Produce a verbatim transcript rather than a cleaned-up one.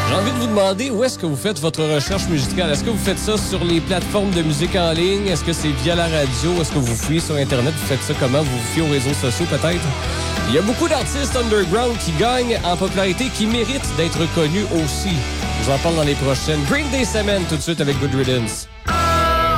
J'ai envie de vous demander où est-ce que vous faites votre recherche musicale. Est-ce que vous faites ça sur les plateformes de musique en ligne? Est-ce que c'est via la radio? Est-ce que vous fouillez sur Internet? Vous faites ça comment? Vous vous fiez aux réseaux sociaux peut-être? Il y a beaucoup d'artistes underground qui gagnent en popularité, qui méritent d'être connus aussi. Je vous en parle dans les prochaines. Green Day Cement tout de suite avec Good Riddance.